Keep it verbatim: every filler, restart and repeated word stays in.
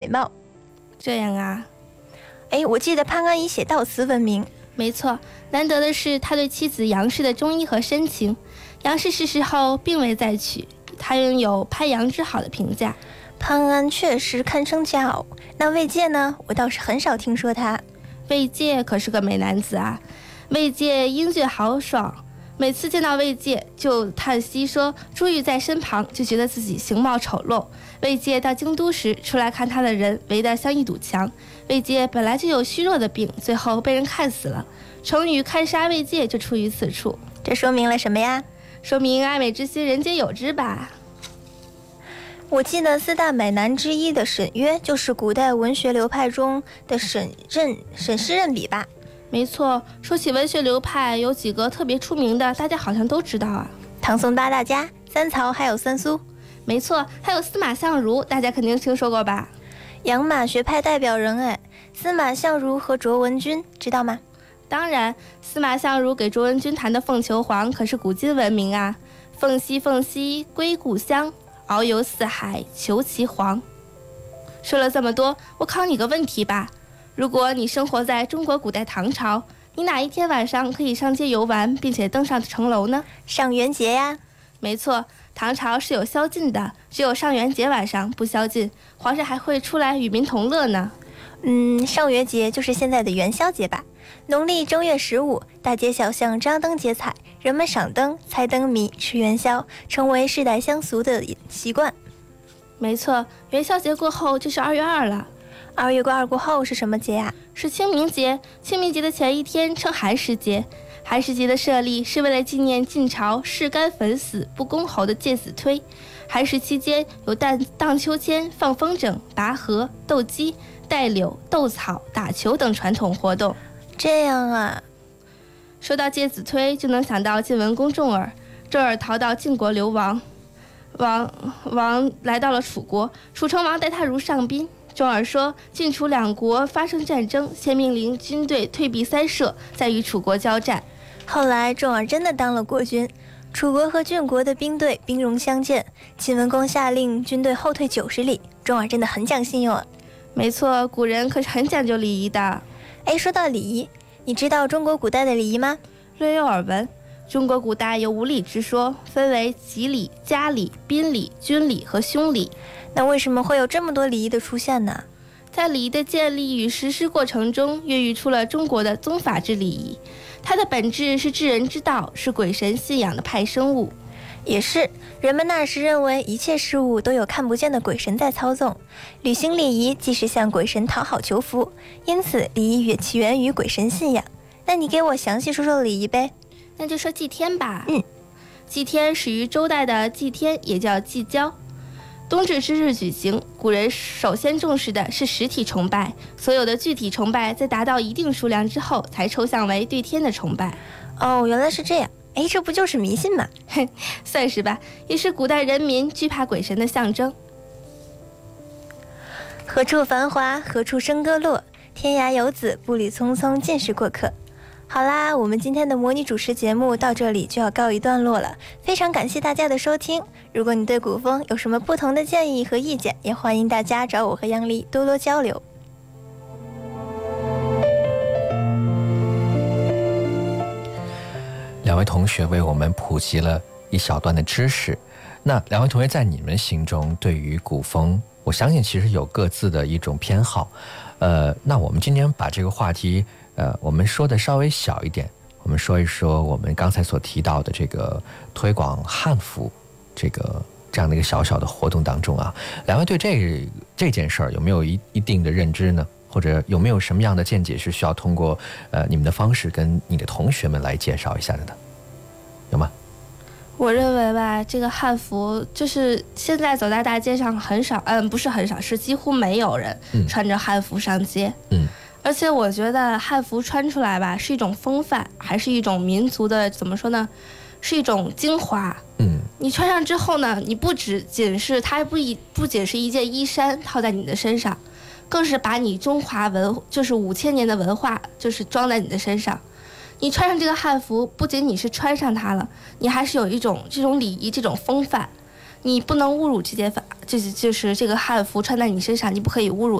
貌。 这样啊。 哎，我记得潘安以写悼词闻名。 没错，难得的是他对妻子杨氏的忠义和深情。杨氏逝世后并未再娶，他拥有潘杨之好的评价。 潘安确实堪称佳偶，那魏玠呢？我倒是很少听说他。 魏玠可是个美男子啊，魏玠英俊豪爽，每次见到魏玠就叹息说朱玉在身旁就觉得自己形貌丑陋。魏玠到京都时，出来看他的人围得像一堵墙。魏玠本来就有虚弱的病，最后被人看死了。成语看杀魏玠就出于此处。 这说明了什么呀？ 说明爱美之心人皆有之吧。 我记得四大美男之一的沈约就是古代文学流派中的沈任沈诗任笔吧。 没错，说起文学流派，有几个特别出名的，大家好像都知道啊。 唐宋八大家，三曹还有三苏。 没错，还有司马相如，大家肯定听说过吧？ 养马学派代表人哎，司马相如和卓文君知道吗？ 当然，司马相如给卓文君弹的《凤求凰》可是古今闻名啊。凤兮凤兮归故乡，遨游四海求其凰。说了这么多，我考你个问题吧。如果你生活在中国古代唐朝，你哪一天晚上可以上街游玩，并且登上城楼呢？ 上元节呀。 没错，唐朝是有宵禁的，只有上元节晚上不宵禁，皇上还会出来与民同乐呢。 嗯，上元节就是现在的元宵节吧。农历正月十五，大街小巷张灯结彩，人们赏灯、猜灯谜、吃元宵，成为世代相俗的习惯。 没错，元宵节过后就是二月二了。 二月二过后是什么节呀？ 是清明节。清明节的前一天称寒食节。寒食节的设立是为了纪念晋朝士肝粉死不公侯的介子推。寒食期间有荡荡秋千、放风筝、拔河、斗鸡、带柳、斗草、打球等传统活动。 这样啊。 说到介子推，就能想到晋文公重耳。重耳逃到晋国流亡，王王来到了楚国，楚成王待他如上宾。重耳说，晋楚两国发生战争，先命令军队退避三舍，再与楚国交战。 后来重耳真的当了国君，楚国和郡国的兵队兵戎相见，晋文公下令军队后退九十里。重耳真的很讲信用啊。 没错，古人可是很讲究礼仪的。 哎，说到礼仪，你知道中国古代的礼仪吗？ 略有耳闻。中国古代有五礼之说，分为吉礼、家礼、宾礼、军礼和兄礼。 那为什么会有这么多礼仪的出现呢？ 在礼仪的建立与实施过程中，孕育出了中国的宗法制礼仪。它的本质是治人之道，是鬼神信仰的派生物。 也是，人们那时认为一切事物都有看不见的鬼神在操纵，履行礼仪即是向鬼神讨好求福，因此礼仪也起源于鬼神信仰。那你给我详细说说礼仪呗。 那就说祭天吧。 嗯， 祭天始于周代的祭天，也叫祭交。冬至之日举行，古人首先重视的是实体崇拜，所有的具体崇拜在达到一定数量之后，才抽象为对天的崇拜。 哦，原来是这样。哎，这不就是迷信吗？ 算是吧，也是古代人民惧怕鬼神的象征。 何处繁华，何处笙歌落，天涯游子，步履匆匆，尽是过客。好啦，我们今天的模拟主持节目到这里就要告一段落了，非常感谢大家的收听。如果你对古风有什么不同的建议和意见，也欢迎大家找我和杨丽多多交流。 两位同学为我们普及了一小段的知识。那两位同学在你们心中对于古风，我相信其实有各自的一种偏好。呃，那我们今天把这个话题，呃，我们说的稍微小一点，我们说一说我们刚才所提到的这个推广汉服这个这样的一个小小的活动当中啊，两位对这这件事儿有没有一一定的认知呢？或者有没有什么样的见解是需要通过呃你们的方式跟你的同学们来介绍一下的呢？有吗？ 我认为吧，这个汉服就是现在走在大街上很少，嗯，不是很少，是几乎没有人穿着汉服上街。 嗯， 而且我觉得汉服穿出来吧，是一种风范，还是一种民族的怎么说呢？是一种精华。 嗯， 你穿上之后呢，你不只仅是它不一不仅是一件衣衫套在你的身上，更是把你中华文就是五千年的文化就是装在你的身上。你穿上这个汉服，不仅你是穿上它了，你还是有一种这种礼仪、这种风范。你不能侮辱这件法，就是就是这个汉服穿在你身上，你不可以侮辱